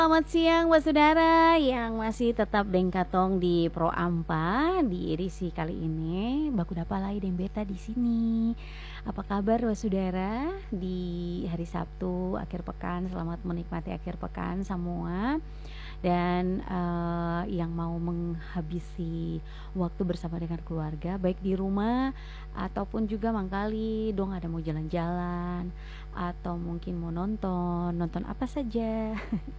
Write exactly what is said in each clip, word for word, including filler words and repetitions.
Selamat siang buat saudara yang masih tetap dengkatong di Pro Ampa di edisi kali ini. Baku dapa lagi deng beta di sini. Apa kabar buat saudara di hari Sabtu akhir pekan? Selamat menikmati akhir pekan semua. Dan uh, yang mau menghabisi waktu bersama dengan keluarga, baik di rumah ataupun juga mangkali dong ada mau jalan-jalan atau mungkin mau nonton nonton apa saja.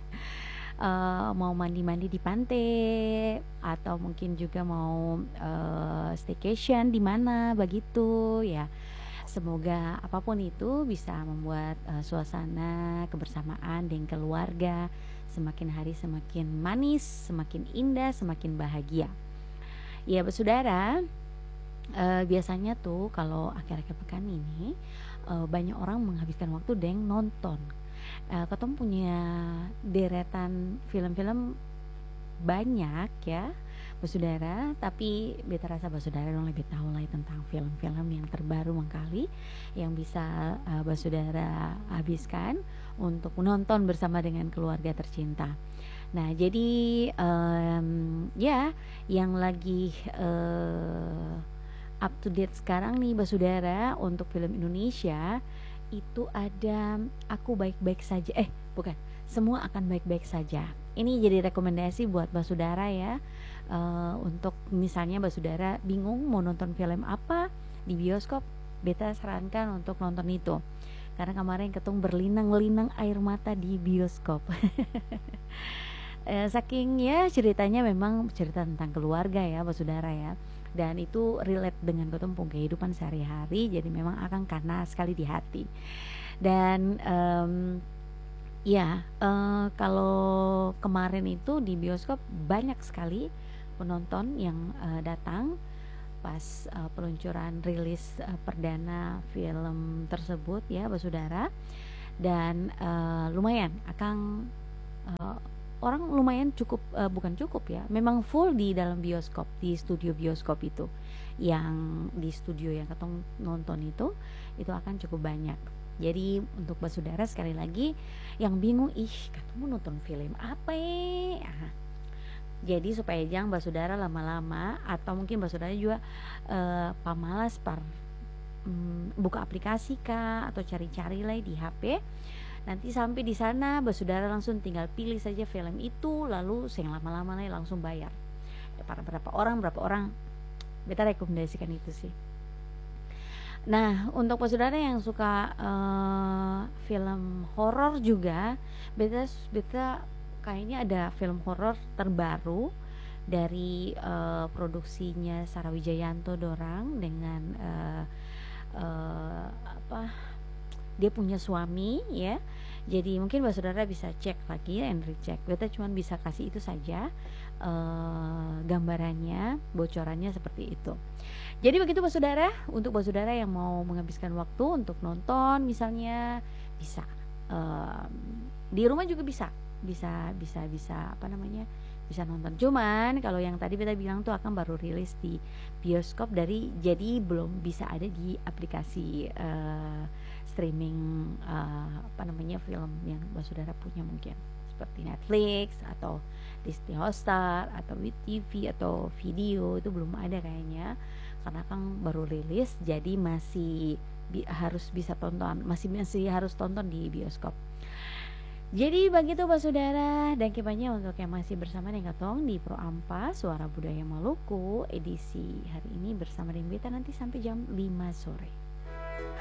Uh, mau mandi-mandi di pantai atau mungkin juga mau uh, staycation di mana begitu ya. Semoga apapun itu bisa membuat uh, suasana kebersamaan dengan keluarga semakin hari semakin manis, semakin indah, semakin bahagia. Ya, bersaudara, uh, biasanya tuh kalau akhir-akhir pekan ini uh, banyak orang menghabiskan waktu dengan nonton. Uh, Ketemu punya deretan film-film banyak ya bersaudara, tapi beta rasa bersaudara dong lebih tahu lah tentang film-film yang terbaru mengkali yang bisa uh, bersaudara habiskan untuk menonton bersama dengan keluarga tercinta. Nah jadi um, ya yang lagi uh, up to date sekarang nih bersaudara untuk film Indonesia itu ada Aku Baik-Baik Saja, eh bukan, Semua Akan Baik-Baik Saja. Ini jadi rekomendasi buat basudara ya, uh, untuk misalnya basudara bingung mau nonton film apa di bioskop, beta sarankan untuk nonton itu. Karena kemarin ketung berlinang-linang air mata di bioskop. eh, saking ya ceritanya memang cerita tentang keluarga ya basudara ya. Dan itu relate dengan ketumpung kehidupan sehari-hari, jadi memang akan kena sekali di hati. Dan um, ya uh, kalau kemarin itu di bioskop banyak sekali penonton yang uh, datang pas uh, peluncuran rilis uh, perdana film tersebut ya basudara. Dan uh, lumayan akan uh, orang lumayan cukup, uh, bukan cukup ya, memang full di dalam bioskop, di studio bioskop itu, yang di studio yang ketong nonton itu itu akan cukup banyak. Jadi untuk basudara sekali lagi yang bingung, ih ketemu nonton film apa ya, ah, jadi supaya jangan basudara lama-lama atau mungkin basudara juga uh, pamalas par um, buka aplikasi kah atau cari-cari lah di H P. Nanti sampai di sana basudara langsung tinggal pilih saja film itu, lalu yang lama-lama lah langsung bayar. Ya, para berapa orang berapa orang, beta rekomendasikan itu sih. Nah untuk saudara yang suka uh, film horor juga, beta beta kayaknya ada film horor terbaru dari uh, produksinya Sarah Wijayanto dorang dengan uh, uh, apa dia punya suami ya. Jadi mungkin saudara bisa cek lagi and recheck. Beta cuma bisa kasih itu saja, uh, gambarannya, bocorannya seperti itu. Jadi begitu saudara, untuk saudara yang mau menghabiskan waktu untuk nonton misalnya bisa, uh, di rumah juga bisa, bisa bisa bisa apa namanya bisa nonton. Cuman kalau yang tadi kita bilang tuh akan baru rilis di bioskop, dari jadi belum bisa ada di aplikasi uh, streaming uh, apa namanya film yang saudara punya, mungkin seperti Netflix atau Disney Hotstar atau W T V atau video, itu belum ada kayaknya karena kan baru rilis, jadi masih bi- harus bisa tonton, masih masih harus tonton di bioskop. Jadi begitu saudara, dan kibanya untuk yang masih bersama dengan Katong di Pro Ampa Suara Budaya Maluku edisi hari ini bersama dengan beta nanti sampai jam lima sore.